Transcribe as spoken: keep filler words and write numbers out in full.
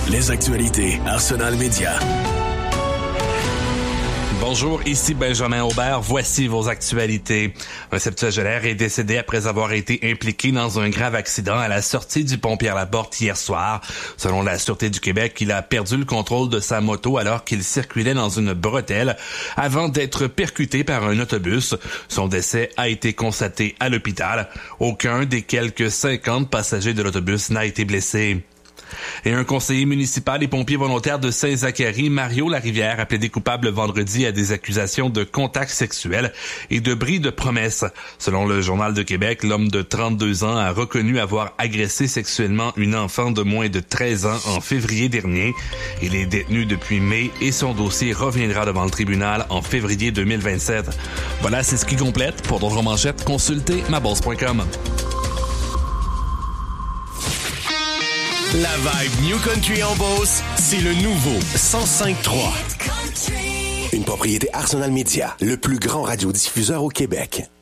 Les actualités Arsenal Média. Bonjour, ici Benjamin Aubert. Voici vos actualités. Un septuagénaire est décédé après avoir été impliqué dans un grave accident à la sortie du pont Pierre-Laporte hier soir. Selon la Sûreté du Québec, il a perdu le contrôle de sa moto alors qu'il circulait dans une bretelle avant d'être percuté par un autobus. Son décès a été constaté à l'hôpital. Aucun des quelques cinquante passagers de l'autobus n'a été blessé. Et un conseiller municipal et pompier volontaire de Saint-Zacharie, Mario Larivière, a plaidé coupable vendredi à des accusations de contact sexuel et de bris de promesses. Selon le Journal de Québec, l'homme de trente-deux ans a reconnu avoir agressé sexuellement une enfant de moins de treize ans en février dernier. Il est détenu depuis mai et son dossier reviendra devant le tribunal en février deux mille vingt-sept. Voilà, c'est ce qui complète. Pour d'autres manchettes, consultez ma bourse point com. La vibe New Country en Beauce, c'est le nouveau cent cinq trois. Une propriété Arsenal Média, le plus grand radiodiffuseur au Québec.